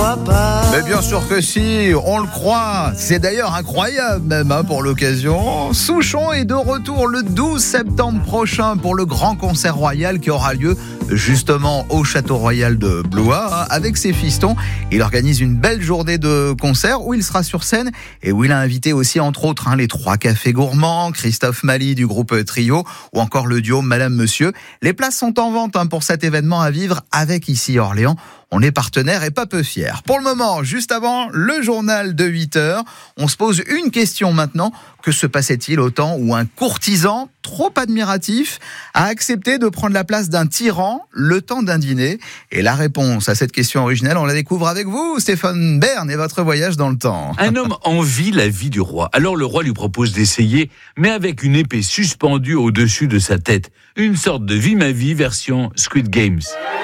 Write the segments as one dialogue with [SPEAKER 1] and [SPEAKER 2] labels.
[SPEAKER 1] crois pas.
[SPEAKER 2] Mais bien sûr que si, on le croit. C'est d'ailleurs incroyable même pour l'occasion. Souchon est de retour le 12 septembre prochain pour le grand concert royal qui aura lieu justement au Château Royal de Blois avec ses fistons. Il organise une belle journée de concert où il sera sur scène et où il a invité aussi entre autres les 3 cafés gourmands, Christophe Mali du groupe Trio ou encore le duo Madame Monsieur. Les places sont en vente pour cet événement à vivre avec Ici Orléans. On est partenaire et pas peu fiers. Pour le moment, juste avant le journal de 8h, on se pose une question maintenant. Que se passait-il au temps où un courtisan, trop admiratif, a accepté de prendre la place d'un tyran le temps d'un dîner? Et la réponse à cette question originelle, on la découvre avec vous, Stéphane Bern, et votre voyage dans le temps.
[SPEAKER 3] Un homme envie la vie du roi. Alors le roi lui propose d'essayer, mais avec une épée suspendue au-dessus de sa tête. Une sorte de vie ma vie version Squid Games.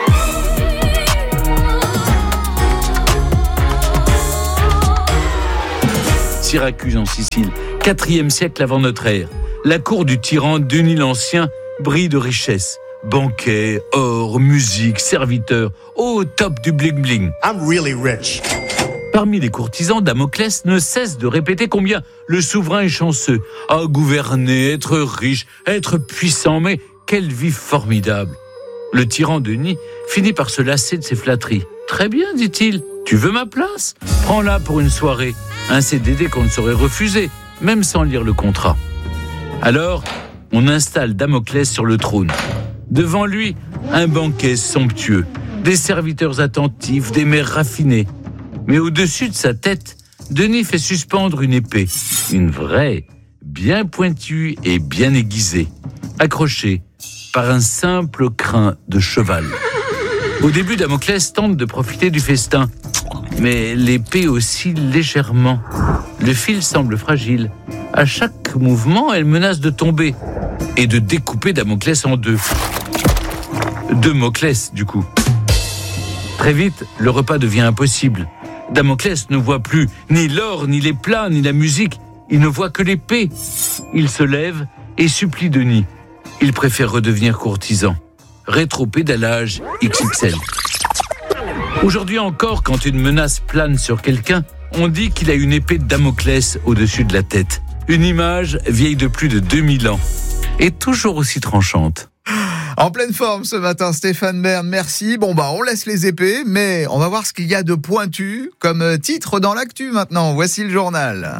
[SPEAKER 3] Syracuse en Sicile, 4e siècle avant notre ère. La cour du tyran Denis l'Ancien brille de richesse. Banquets, or, musique, serviteurs, au top du bling-bling.
[SPEAKER 1] I'm really rich.
[SPEAKER 3] Parmi les courtisans, Damoclès ne cesse de répéter combien le souverain est chanceux. À gouverner, être riche, être puissant, mais quelle vie formidable. Le tyran Denis finit par se lasser de ses flatteries. Très bien, dit-il, tu veux ma place? Prends-la pour une soirée. Un CDD qu'on ne saurait refuser, même sans lire le contrat. Alors, on installe Damoclès sur le trône. Devant lui, un banquet somptueux, des serviteurs attentifs, des mères raffinées. Mais au-dessus de sa tête, Denis fait suspendre une épée. Une vraie, bien pointue et bien aiguisée, accrochée par un simple crin de cheval. Au début, Damoclès tente de profiter du festin. Mais l'épée oscille légèrement. Le fil semble fragile. À chaque mouvement, elle menace de tomber et de découper Damoclès en deux. Damoclès, du coup. Très vite, le repas devient impossible. Damoclès ne voit plus ni l'or, ni les plats, ni la musique. Il ne voit que l'épée. Il se lève et supplie Denis. Il préfère redevenir courtisan. Rétropédalage XXL. Aujourd'hui encore, quand une menace plane sur quelqu'un, on dit qu'il a une épée de Damoclès au-dessus de la tête. Une image vieille de plus de 2000 ans et toujours aussi tranchante.
[SPEAKER 2] En pleine forme ce matin, Stéphane Bern, merci. On laisse les épées, mais on va voir ce qu'il y a de pointu comme titre dans l'actu maintenant. Voici le journal.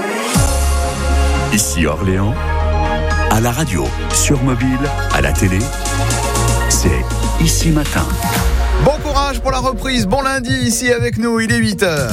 [SPEAKER 4] Ici Orléans, à la radio, sur mobile, à la télé, c'est Ici Matin.
[SPEAKER 2] Bon courage pour la reprise, bon lundi ici avec nous, il est 8h.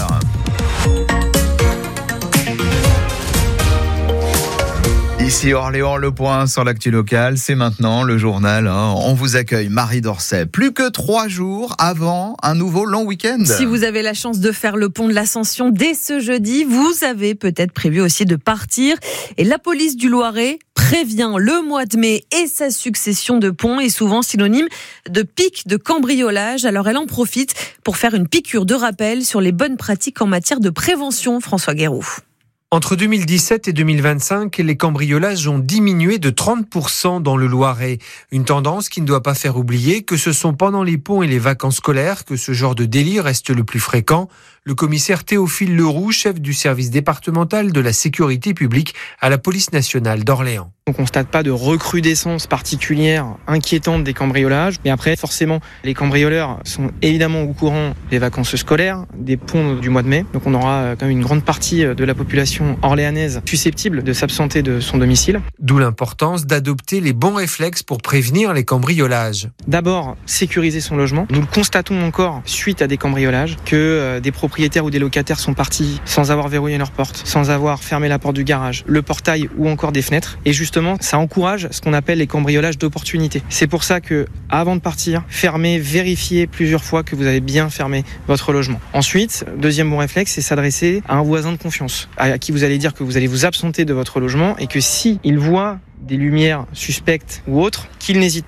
[SPEAKER 2] Ici Orléans, le point sur l'actu locale, c'est maintenant le journal. On vous accueille, Marie Dorcet. Plus que 3 jours avant un nouveau long week-end.
[SPEAKER 5] Si vous avez la chance de faire le pont de l'Ascension dès ce jeudi, vous avez peut-être prévu aussi de partir. Et la police du Loiret prévient, le mois de mai et sa succession de ponts est souvent synonyme de pic de cambriolage. Alors elle en profite pour faire une piqûre de rappel sur les bonnes pratiques en matière de prévention. François Guéroux.
[SPEAKER 6] Entre 2017 et 2025, les cambriolages ont diminué de 30% dans le Loiret. Une tendance qui ne doit pas faire oublier que ce sont pendant les ponts et les vacances scolaires que ce genre de délit reste le plus fréquent. Le commissaire Théophile Leroux, chef du service départemental de la sécurité publique à la police nationale d'Orléans.
[SPEAKER 7] On ne constate pas de recrudescence particulière inquiétante des cambriolages. Mais après, forcément, les cambrioleurs sont évidemment au courant des vacances scolaires, des ponts du mois de mai. Donc on aura quand même une grande partie de la population orléanaise susceptible de s'absenter de son domicile.
[SPEAKER 6] D'où l'importance d'adopter les bons réflexes pour prévenir les cambriolages.
[SPEAKER 7] D'abord, sécuriser son logement. Nous le constatons encore suite à des cambriolages, que des propriétaires ou des locataires sont partis sans avoir verrouillé leur porte, sans avoir fermé la porte du garage, le portail ou encore des fenêtres. Et justement, ça encourage ce qu'on appelle les cambriolages d'opportunité. C'est pour ça que, avant de partir, fermez, vérifiez plusieurs fois que vous avez bien fermé votre logement. Ensuite, deuxième bon réflexe, c'est s'adresser à un voisin de confiance, à qui vous allez dire que vous allez vous absenter de votre logement et que si il voit des lumières suspectes ou autres, qu'il n'hésite pas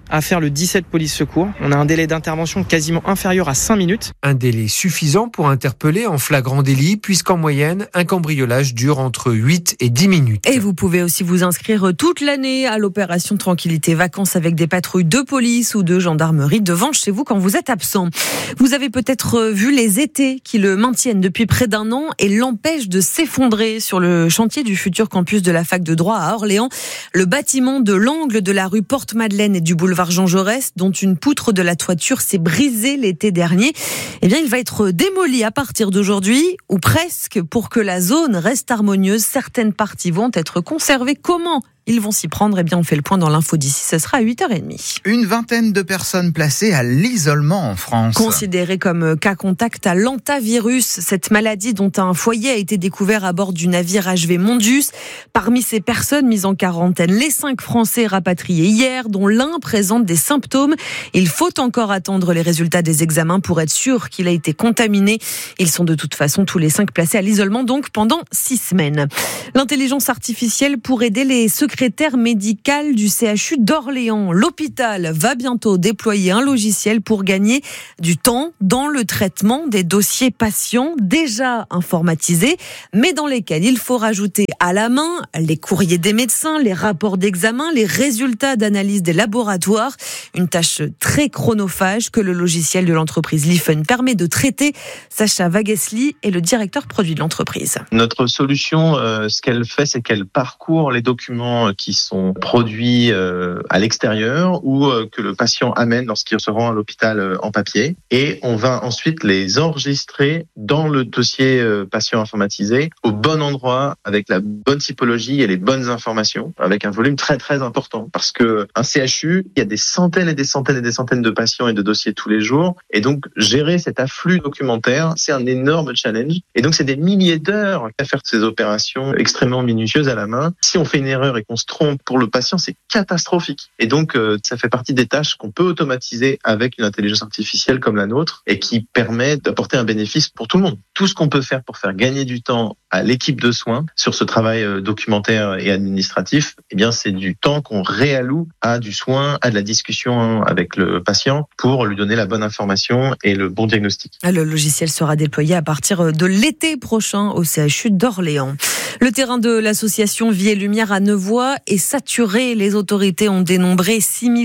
[SPEAKER 7] à faire le 17 police secours. On a un délai d'intervention quasiment inférieur à 5 minutes.
[SPEAKER 6] Un délai suffisant pour interpeller en flagrant délit, puisqu'en moyenne, un cambriolage dure entre 8 et 10 minutes.
[SPEAKER 5] Et vous pouvez aussi vous inscrire toute l'année à l'opération Tranquillité Vacances avec des patrouilles de police ou de gendarmerie devant chez vous quand vous êtes absent. Vous avez peut-être vu les étés qui le maintiennent depuis près d'un an et l'empêchent de s'effondrer sur le chantier du futur campus de la fac de droit à Orléans. Le bâtiment de l'angle de la rue Porte-Madeleine et du boulevard Jean Jaurès, dont une poutre de la toiture s'est brisée l'été dernier, eh bien, il va être démoli à partir d'aujourd'hui, ou presque, pour que la zone reste harmonieuse. Certaines parties vont être conservées. Comment ils vont s'y prendre? Eh bien, on fait le point dans l'info d'ici. Ce sera à 8h30.
[SPEAKER 2] Une vingtaine de personnes placées à l'isolement en France.
[SPEAKER 5] Considérées comme cas contact à l'hantavirus, cette maladie dont un foyer a été découvert à bord du navire HV Mondus. Parmi ces personnes mises en quarantaine, les 5 Français rapatriés hier, dont l'un présente des symptômes. Il faut encore attendre les résultats des examens pour être sûr qu'il a été contaminé. Ils sont de toute façon tous les 5 placés à l'isolement, donc pendant 6 semaines. L'intelligence artificielle pour aider les secrétaire médical du CHU d'Orléans. L'hôpital va bientôt déployer un logiciel pour gagner du temps dans le traitement des dossiers patients déjà informatisés, mais dans lesquels il faut rajouter à la main les courriers des médecins, les rapports d'examen, les résultats d'analyse des laboratoires. Une tâche très chronophage que le logiciel de l'entreprise Lifen permet de traiter. Sacha Vagesli est le directeur produit de l'entreprise.
[SPEAKER 1] Notre solution, ce qu'elle fait, c'est qu'elle parcourt les documents qui sont produits à l'extérieur ou que le patient amène lorsqu'il se rend à l'hôpital en papier. Et on va ensuite les enregistrer dans le dossier patient informatisé au bon endroit, avec la bonne typologie et les bonnes informations, avec un volume très très important. Parce que un CHU, il y a des centaines et des centaines et des centaines de patients et de dossiers tous les jours. Et donc, gérer cet afflux documentaire, c'est un énorme challenge. Et donc, c'est des milliers d'heures à faire ces opérations extrêmement minutieuses à la main. Si on fait une erreur et qu'on se trompe pour le patient, c'est catastrophique. Et donc, ça fait partie des tâches qu'on peut automatiser avec une intelligence artificielle comme la nôtre et qui permet d'apporter un bénéfice pour tout le monde. Tout ce qu'on peut faire pour faire gagner du temps à l'équipe de soins sur ce travail documentaire et administratif, eh bien, c'est du temps qu'on réalloue à du soin, à de la discussion avec le patient pour lui donner la bonne information et le bon diagnostic.
[SPEAKER 5] Le logiciel sera déployé à partir de l'été prochain au CHU d'Orléans. Le terrain de l'association Vie et Lumière à Nevoy est saturé. Les autorités ont dénombré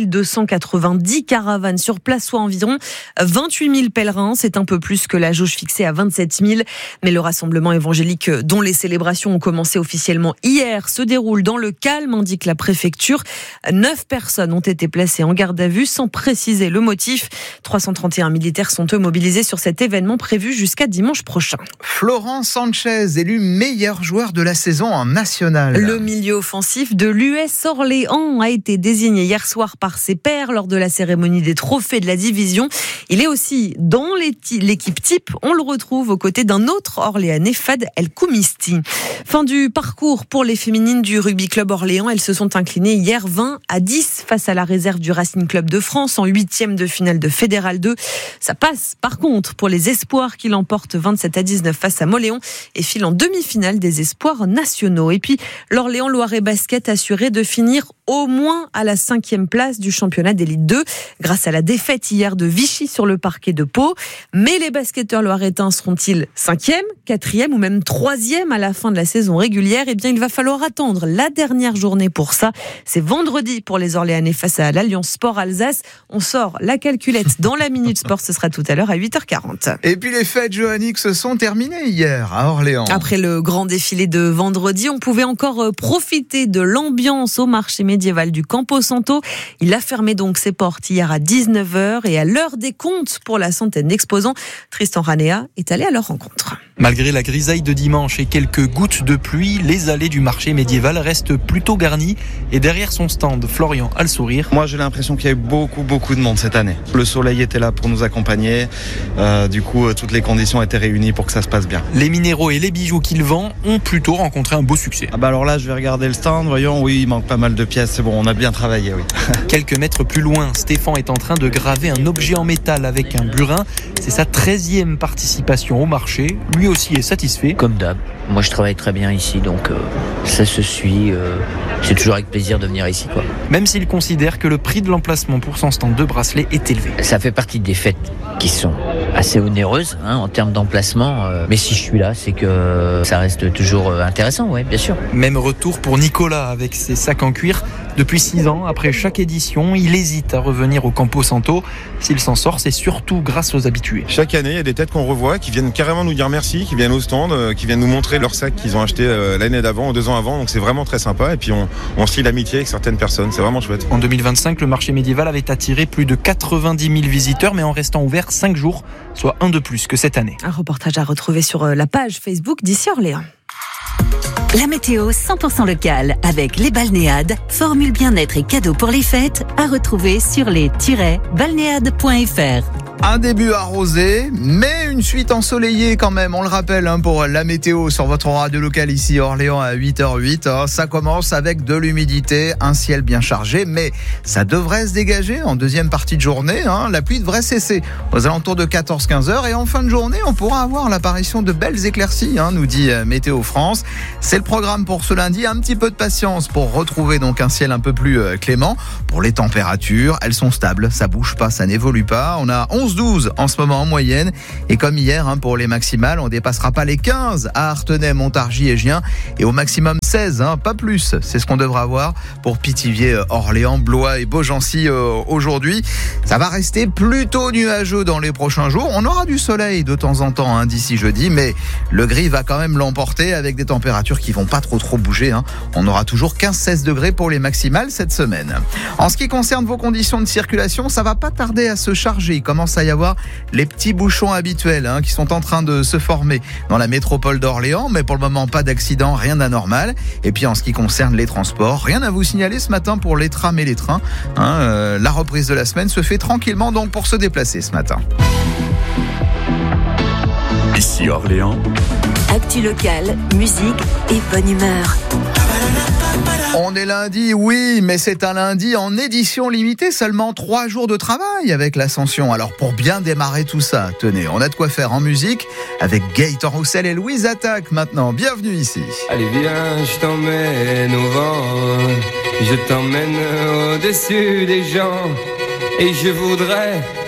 [SPEAKER 5] 6290 caravanes sur place, soit environ 28 000 pèlerins. C'est un peu plus que la jauge fixée à 27 000. Mais le rassemblement évangélique dont les célébrations ont commencé officiellement hier se déroule dans le calme, indique la préfecture. 9 personnes ont été placées en garde à vue sans préciser le motif. 331 militaires sont eux mobilisés sur cet événement prévu jusqu'à dimanche prochain.
[SPEAKER 2] Florent Sanchez, élu meilleur joueur de la saison en national.
[SPEAKER 5] Le milieu offensif de l'US Orléans a été désigné hier soir par ses pairs lors de la cérémonie des trophées de la division. Il est aussi dans l'équipe type. On le retrouve aux côtés d'un autre Orléanais, Fad El Koumisti. Fin du parcours pour les féminines du Rugby Club Orléans. Elles se sont inclinées hier 20-10 face à la réserve du Racing Club de France en 8e de finale de Fédéral 2. Ça passe par contre pour les espoirs qui l'emportent 27-19 face à Moléon et filent en demi-finale des espoirs nationaux. Et puis l'Orléans Loiret Basket assuré de finir au moins à la 5e place du championnat d'élite 2 grâce à la défaite hier de Vichy sur le parquet de Pau. Mais les basketteurs loiretains seront-ils 5e, 4e ou même 3e à la fin de la saison régulière? Eh bien, il va falloir attendre la dernière journée pour ça. C'est vendredi pour les Orléanais face à l'Alliance Sport Alsace. On sort la calculette dans la Minute Sport. Ce sera tout à l'heure à 8h40.
[SPEAKER 2] Et puis les fêtes johanniques se sont terminées hier à Orléans.
[SPEAKER 5] Après le grand défilé de vendredi, on pouvait encore profiter de l'ambiance au marché médiéval du Campo Santo. Il a fermé donc ses portes hier à 19h et à l'heure des comptes pour la centaine d'exposants, Tristan Ranea est allé à leur rencontre.
[SPEAKER 8] Malgré la grisaille de dimanche et quelques gouttes de pluie, les allées du marché médiéval restent plutôt garnies. Et derrière son stand, Florian a le sourire.
[SPEAKER 9] Moi, j'ai l'impression qu'il y a eu beaucoup de monde cette année. Le soleil était là pour nous accompagner. Du coup, toutes les conditions étaient réunies pour que ça se passe bien.
[SPEAKER 8] Les minéraux et les bijoux qu'il vend ont plutôt rencontré un beau succès.
[SPEAKER 9] Alors là, je vais regarder le stand. Voyons, oui, il manque pas mal de pièces. C'est bon, on a bien travaillé, oui.
[SPEAKER 8] Quelques mètres plus loin, Stéphane est en train de graver un objet en métal avec un burin. C'est sa 13e participation au marché. Lui aussi est satisfait.
[SPEAKER 10] Comme d'hab, moi je travaille très bien ici, donc ça se suit. C'est toujours avec plaisir de venir ici, quoi.
[SPEAKER 8] Même s'il considère que le prix de l'emplacement pour son stand de bracelets est élevé.
[SPEAKER 10] Ça fait partie des fêtes qui sont assez onéreuses en termes d'emplacement. Mais si je suis là, c'est que ça reste toujours intéressant, ouais, bien sûr.
[SPEAKER 8] Même retour pour Nicolas avec ses sacs en cuir. Depuis 6 ans, après chaque édition, il hésite à revenir au Campo Santo. S'il s'en sort, c'est surtout grâce aux habitués.
[SPEAKER 11] Chaque année, il y a des têtes qu'on revoit qui viennent carrément nous dire merci, qui viennent au stand, qui viennent nous montrer leurs sacs qu'ils ont achetés l'année d'avant ou 2 ans avant. Donc c'est vraiment très sympa. Et puis on se lie l'amitié avec certaines personnes. C'est vraiment chouette.
[SPEAKER 8] En 2025, le marché médiéval avait attiré plus de 90 000 visiteurs, mais en restant ouvert 5 jours, soit un de plus que cette année.
[SPEAKER 5] Un reportage à retrouver sur la page Facebook d'ici Orléans.
[SPEAKER 12] La météo 100% locale avec les balnéades, formule bien-être et cadeaux pour les fêtes à retrouver sur les-balnéades.fr.
[SPEAKER 2] Un début arrosé, mais une suite ensoleillée quand même, on le rappelle pour la météo sur votre radio locale ici Orléans à 8h08. Ça commence avec de l'humidité, un ciel bien chargé, mais ça devrait se dégager en deuxième partie de journée. La pluie devrait cesser aux alentours de 14-15 heures et en fin de journée, on pourra avoir l'apparition de belles éclaircies, nous dit Météo France. C'est le programme pour ce lundi, un petit peu de patience pour retrouver donc un ciel un peu plus clément. Pour les températures, elles sont stables, ça bouge pas, ça n'évolue pas. On a 11-12 en ce moment en moyenne. Et comme hier, pour les maximales, on dépassera pas les 15 à Artenay, Montargis et Gien. Et au maximum 16, pas plus. C'est ce qu'on devra avoir pour Pithiviers, Orléans, Blois et Beaugency aujourd'hui. Ça va rester plutôt nuageux dans les prochains jours. On aura du soleil de temps en temps d'ici jeudi, mais le gris va quand même l'emporter avec des températures qui vont pas trop bouger. On aura toujours 15-16 degrés pour les maximales cette semaine. En ce qui concerne vos conditions de circulation, ça va pas tarder à se charger. Il commence à y avoir les petits bouchons habituels qui sont en train de se former dans la métropole d'Orléans, mais pour le moment pas d'accident, rien d'anormal. Et puis en ce qui concerne les transports, rien à vous signaler ce matin pour les trams et les trains. La reprise de la semaine se fait tranquillement donc pour se déplacer ce matin.
[SPEAKER 4] Ici Orléans.
[SPEAKER 12] Actu locale, musique et bonne humeur.
[SPEAKER 2] On est lundi, oui, mais c'est un lundi en édition limitée, seulement 3 jours de travail avec l'Ascension. Alors pour bien démarrer tout ça, tenez, on a de quoi faire en musique avec Gaëtan Roussel et Louise Attaque maintenant. Bienvenue ici.
[SPEAKER 13] Allez viens, je t'emmène au vent, je t'emmène au-dessus des gens et je voudrais